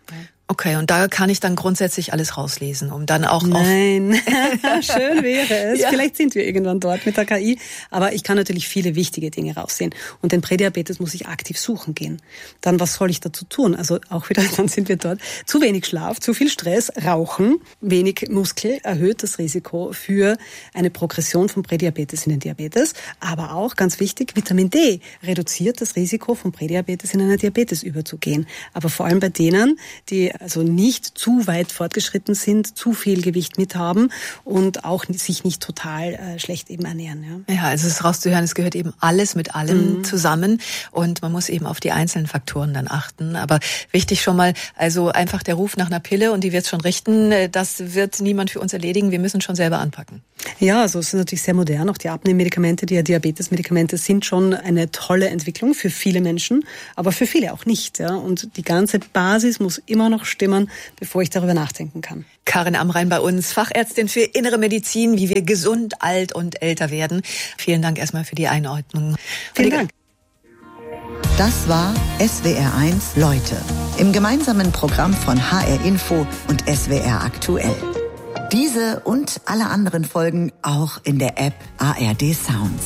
S9: Okay, und da kann ich dann grundsätzlich alles rauslesen, um dann auch
S10: Nein, schön wäre es. Ja. Vielleicht sind wir irgendwann dort mit der KI, aber ich kann natürlich viele wichtige Dinge raussehen. Und den Prädiabetes muss ich aktiv suchen gehen. Dann, was soll ich dazu tun? Also auch wieder, dann sind wir dort. Zu wenig Schlaf, zu viel Stress, Rauchen, wenig Muskel erhöht das Risiko für eine Progression vom Prädiabetes in den Diabetes. Aber auch, ganz wichtig, Vitamin D reduziert das Risiko vom Prädiabetes in eine Diabetes überzugehen. Aber vor allem bei denen, die also nicht zu weit fortgeschritten sind, zu viel Gewicht mithaben und auch sich nicht total schlecht eben ernähren.
S9: Ja, also es ist rauszuhören, es gehört eben alles mit allem zusammen und man muss eben auf die einzelnen Faktoren dann achten. Aber wichtig schon mal, also einfach der Ruf nach einer Pille und die wird es schon richten, das wird niemand für uns erledigen, wir müssen schon selber anpacken.
S10: Ja, also es ist natürlich sehr modern, auch die Abnehmmedikamente, die Diabetesmedikamente sind schon eine tolle Entwicklung für viele Menschen, aber für viele auch nicht. Ja? Und die ganze Basis muss immer noch stimmen, bevor ich darüber nachdenken kann.
S9: Karin Amrein bei uns, Fachärztin für Innere Medizin, wie wir gesund, alt und älter werden. Vielen Dank erstmal für die Einordnung.
S10: Vielen Dank.
S5: Das war SWR1 Leute im gemeinsamen Programm von HR Info und SWR Aktuell. Diese und alle anderen Folgen auch in der App ARD Sounds.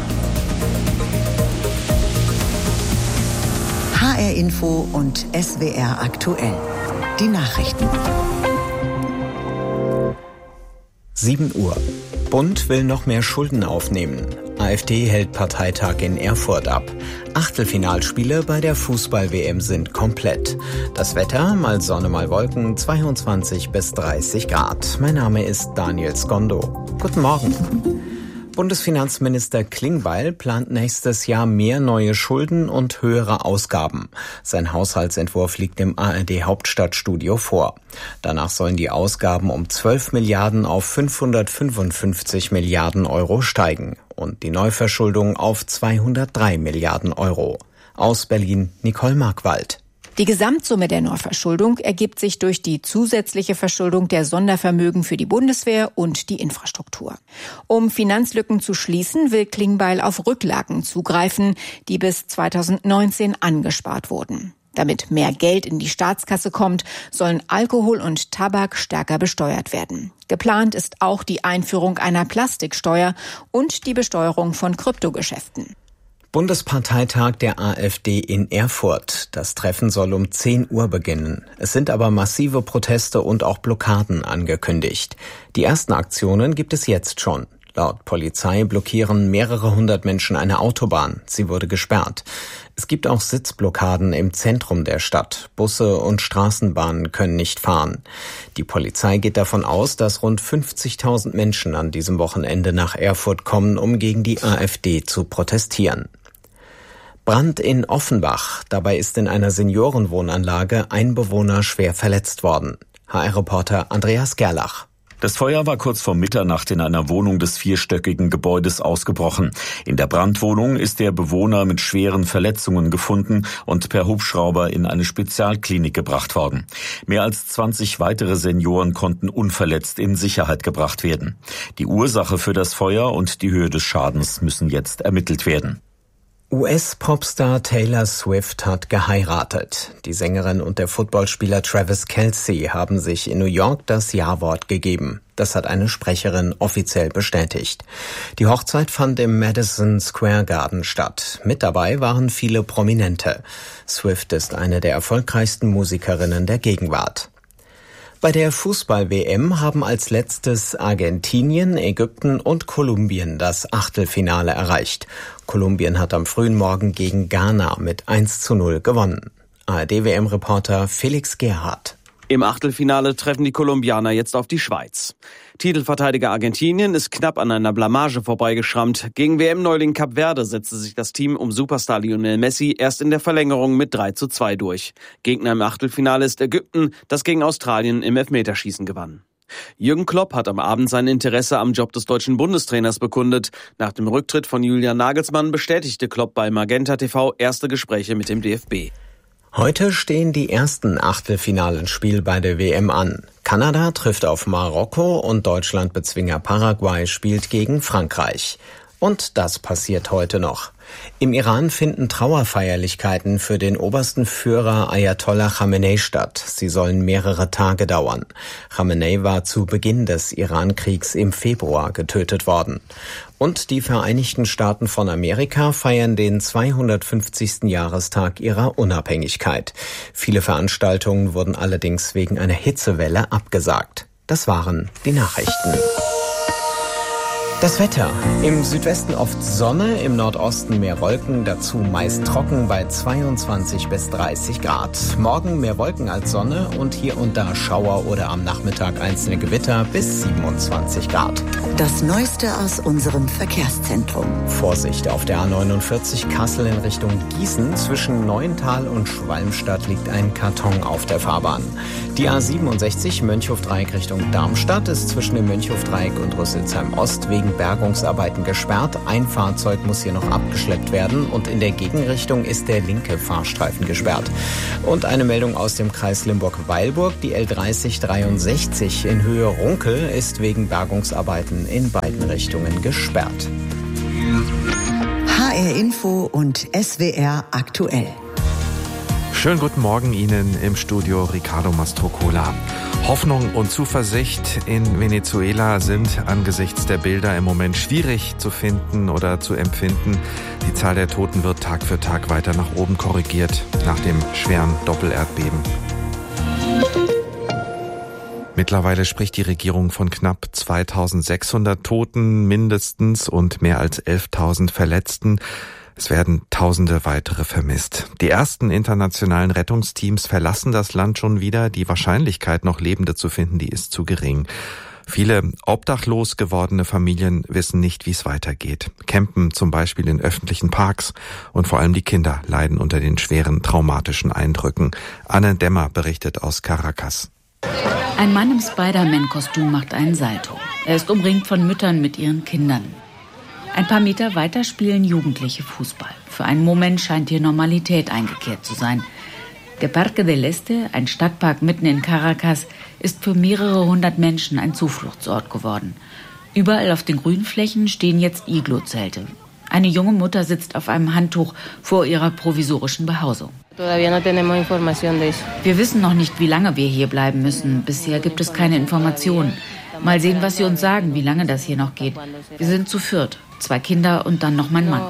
S5: HR Info und SWR Aktuell. Die Nachrichten.
S6: 7 Uhr. Bund will noch mehr Schulden aufnehmen. AfD hält Parteitag in Erfurt ab. Achtelfinalspiele bei der Fußball-WM sind komplett. Das Wetter, mal Sonne, mal Wolken, 22 bis 30 Grad. Mein Name ist Daniel Skondo. Guten Morgen. Bundesfinanzminister Klingbeil plant nächstes Jahr mehr neue Schulden und höhere Ausgaben. Sein Haushaltsentwurf liegt im ARD-Hauptstadtstudio vor. Danach sollen die Ausgaben um 12 Milliarden auf 555 Milliarden Euro steigen und die Neuverschuldung auf 203 Milliarden Euro. Aus Berlin Nicole Markwald.
S11: Die Gesamtsumme der Neuverschuldung ergibt sich durch die zusätzliche Verschuldung der Sondervermögen für die Bundeswehr und die Infrastruktur. Um Finanzlücken zu schließen, will Klingbeil auf Rücklagen zugreifen, die bis 2019 angespart wurden. Damit mehr Geld in die Staatskasse kommt, sollen Alkohol und Tabak stärker besteuert werden. Geplant ist auch die Einführung einer Plastiksteuer und die Besteuerung von Kryptogeschäften.
S6: Bundesparteitag der AfD in Erfurt. Das Treffen soll um 10 Uhr beginnen. Es sind aber massive Proteste und auch Blockaden angekündigt. Die ersten Aktionen gibt es jetzt schon. Laut Polizei blockieren mehrere hundert Menschen eine Autobahn. Sie wurde gesperrt. Es gibt auch Sitzblockaden im Zentrum der Stadt. Busse und Straßenbahnen können nicht fahren. Die Polizei geht davon aus, dass rund 50.000 Menschen an diesem Wochenende nach Erfurt kommen, um gegen die AfD zu protestieren. Brand in Offenbach. Dabei ist in einer Seniorenwohnanlage ein Bewohner schwer verletzt worden. HR-Reporter Andreas Gerlach.
S12: Das Feuer war kurz vor Mitternacht in einer Wohnung des vierstöckigen Gebäudes ausgebrochen. In der Brandwohnung ist der Bewohner mit schweren Verletzungen gefunden und per Hubschrauber in eine Spezialklinik gebracht worden. Mehr als 20 weitere Senioren konnten unverletzt in Sicherheit gebracht werden. Die Ursache für das Feuer und die Höhe des Schadens müssen jetzt ermittelt werden.
S6: US-Popstar Taylor Swift hat geheiratet. Die Sängerin und der Footballspieler Travis Kelce haben sich in New York das Ja-Wort gegeben. Das hat eine Sprecherin offiziell bestätigt. Die Hochzeit fand im Madison Square Garden statt. Mit dabei waren viele Prominente. Swift ist eine der erfolgreichsten Musikerinnen der Gegenwart. Bei der Fußball-WM haben als letztes Argentinien, Ägypten und Kolumbien das Achtelfinale erreicht. Kolumbien hat am frühen Morgen gegen Ghana mit 1:0 gewonnen. ARD-WM-Reporter Felix Gerhardt.
S13: Im Achtelfinale treffen die Kolumbianer jetzt auf die Schweiz. Titelverteidiger Argentinien ist knapp an einer Blamage vorbeigeschrammt. Gegen WM-Neuling Kap Verde setzte sich das Team um Superstar Lionel Messi erst in der Verlängerung mit 3:2 durch. Gegner im Achtelfinale ist Ägypten, das gegen Australien im Elfmeterschießen gewann. Jürgen Klopp hat am Abend sein Interesse am Job des deutschen Bundestrainers bekundet. Nach dem Rücktritt von Julian Nagelsmann bestätigte Klopp bei Magenta TV erste Gespräche mit dem DFB.
S6: Heute stehen die ersten Achtelfinalen-Spiele bei der WM an. Kanada trifft auf Marokko und Deutschland-Bezwinger Paraguay spielt gegen Frankreich. Und das passiert heute noch. Im Iran finden Trauerfeierlichkeiten für den obersten Führer Ayatollah Khamenei statt. Sie sollen mehrere Tage dauern. Khamenei war zu Beginn des Iran-Kriegs im Februar getötet worden. Und die Vereinigten Staaten von Amerika feiern den 250. Jahrestag ihrer Unabhängigkeit. Viele Veranstaltungen wurden allerdings wegen einer Hitzewelle abgesagt. Das waren die Nachrichten. Das Wetter. Im Südwesten oft Sonne, im Nordosten mehr Wolken, dazu meist trocken bei 22 bis 30 Grad. Morgen mehr Wolken als Sonne und hier und da Schauer oder am Nachmittag einzelne Gewitter bis 27 Grad.
S5: Das Neueste aus unserem Verkehrszentrum.
S6: Vorsicht auf der A49 Kassel in Richtung Gießen. Zwischen Neuental und Schwalmstadt liegt ein Karton auf der Fahrbahn. Die A67 Mönchhof-Dreieck Richtung Darmstadt ist zwischen dem Mönchhof-Dreieck und Rüsselsheim-Ost wegen Bergungsarbeiten gesperrt. Ein Fahrzeug muss hier noch abgeschleppt werden und in der Gegenrichtung ist der linke Fahrstreifen gesperrt. Und eine Meldung aus dem Kreis Limburg-Weilburg. Die L3063 in Höhe Runkel ist wegen Bergungsarbeiten in beiden Richtungen gesperrt.
S5: HR Info und SWR aktuell.
S14: Schönen guten Morgen Ihnen im Studio Ricardo Mastrocola. Hoffnung und Zuversicht in Venezuela sind angesichts der Bilder im Moment schwierig zu finden oder zu empfinden. Die Zahl der Toten wird Tag für Tag weiter nach oben korrigiert nach dem schweren Doppelerdbeben. Mittlerweile spricht die Regierung von knapp 2600 Toten mindestens und mehr als 11.000 Verletzten. Es werden Tausende weitere vermisst. Die ersten internationalen Rettungsteams verlassen das Land schon wieder. Die Wahrscheinlichkeit, noch Lebende zu finden, die ist zu gering. Viele obdachlos gewordene Familien wissen nicht, wie es weitergeht. Campen zum Beispiel in öffentlichen Parks. Und vor allem die Kinder leiden unter den schweren traumatischen Eindrücken. Anne Dämmer berichtet aus Caracas.
S15: Ein Mann im Spider-Man-Kostüm macht einen Salto. Er ist umringt von Müttern mit ihren Kindern. Ein paar Meter weiter spielen Jugendliche Fußball. Für einen Moment scheint hier Normalität eingekehrt zu sein. Der Parque del Este, ein Stadtpark mitten in Caracas, ist für mehrere hundert Menschen ein Zufluchtsort geworden. Überall auf den Grünflächen stehen jetzt Iglo-Zelte. Eine junge Mutter sitzt auf einem Handtuch vor ihrer provisorischen Behausung. Wir wissen noch nicht, wie lange wir hier bleiben müssen. Bisher gibt es keine Informationen. Mal sehen, was sie uns sagen, wie lange das hier noch geht. Wir sind zu viert, 2 Kinder und dann noch mein Mann.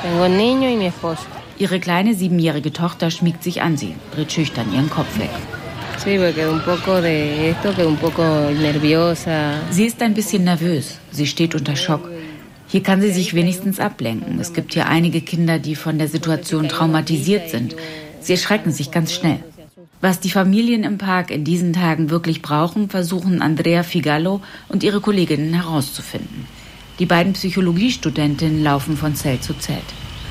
S15: Ihre kleine 7-jährige Tochter schmiegt sich an sie, dreht schüchtern ihren Kopf weg. Sie ist ein bisschen nervös, sie steht unter Schock. Hier kann sie sich wenigstens ablenken. Es gibt hier einige Kinder, die von der Situation traumatisiert sind. Sie erschrecken sich ganz schnell. Was die Familien im Park in diesen Tagen wirklich brauchen, versuchen Andrea Figallo und ihre Kolleginnen herauszufinden. Die beiden Psychologiestudentinnen laufen von Zelt zu Zelt.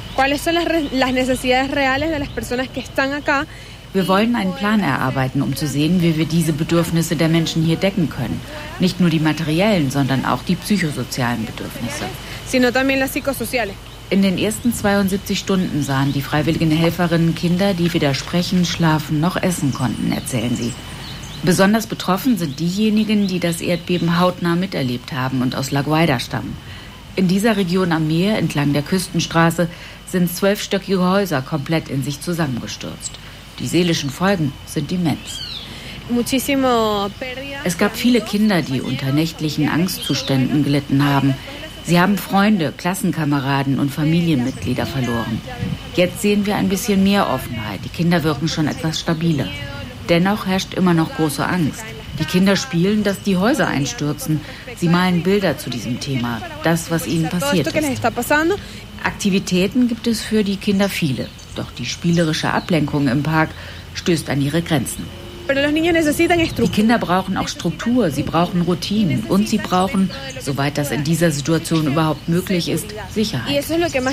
S15: Wir wollen einen Plan erarbeiten, um zu sehen, wie wir diese Bedürfnisse der Menschen hier decken können. Nicht nur die materiellen, sondern auch die psychosozialen Bedürfnisse. In den ersten 72 Stunden sahen die freiwilligen Helferinnen Kinder, die weder sprechen, schlafen noch essen konnten, erzählen sie. Besonders betroffen sind diejenigen, die das Erdbeben hautnah miterlebt haben und aus La Guaira stammen. In dieser Region am Meer, entlang der Küstenstraße, sind 12-stöckige Häuser komplett in sich zusammengestürzt. Die seelischen Folgen sind immens. Es gab viele Kinder, die unter nächtlichen Angstzuständen gelitten haben. Sie haben Freunde, Klassenkameraden und Familienmitglieder verloren. Jetzt sehen wir ein bisschen mehr Offenheit. Die Kinder wirken schon etwas stabiler. Dennoch herrscht immer noch große Angst. Die Kinder spielen, dass die Häuser einstürzen. Sie malen Bilder zu diesem Thema, das, was ihnen passiert ist. Aktivitäten gibt es für die Kinder viele. Doch die spielerische Ablenkung im Park stößt an ihre Grenzen. Die Kinder brauchen auch Struktur, sie brauchen Routinen und sie brauchen, soweit das in dieser Situation überhaupt möglich ist, Sicherheit.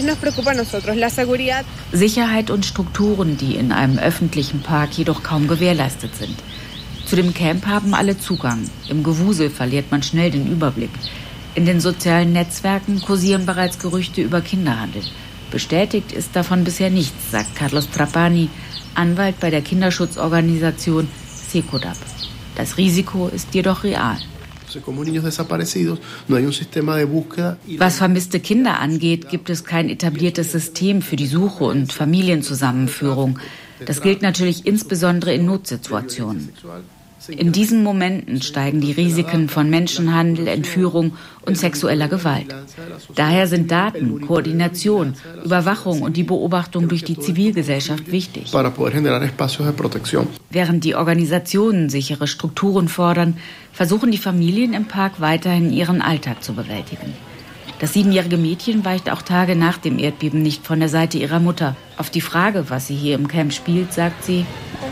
S15: Sicherheit und Strukturen, die in einem öffentlichen Park jedoch kaum gewährleistet sind. Zu dem Camp haben alle Zugang. Im Gewusel verliert man schnell den Überblick. In den sozialen Netzwerken kursieren bereits Gerüchte über Kinderhandel. Bestätigt ist davon bisher nichts, sagt Carlos Trapani, Anwalt bei der Kinderschutzorganisation Secodap. Das Risiko ist jedoch real. Was vermisste Kinder angeht, gibt es kein etabliertes System für die Suche und Familienzusammenführung. Das gilt natürlich insbesondere in Notsituationen. In diesen Momenten steigen die Risiken von Menschenhandel, Entführung und sexueller Gewalt. Daher sind Daten, Koordination, Überwachung und die Beobachtung durch die Zivilgesellschaft wichtig. Während die Organisationen sichere Strukturen fordern, versuchen die Familien im Park weiterhin ihren Alltag zu bewältigen. Das 7-jährige Mädchen weicht auch Tage nach dem Erdbeben nicht von der Seite ihrer Mutter. Auf die Frage, was sie hier im Camp spielt, sagt sie: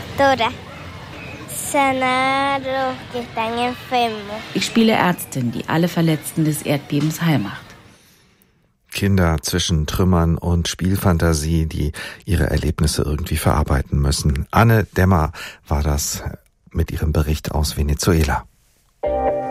S15: Ich spiele Ärztin, die alle Verletzten des Erdbebens heil macht.
S14: Kinder zwischen Trümmern und Spielfantasie, die ihre Erlebnisse irgendwie verarbeiten müssen. Anne Dämmer war das mit ihrem Bericht aus Venezuela.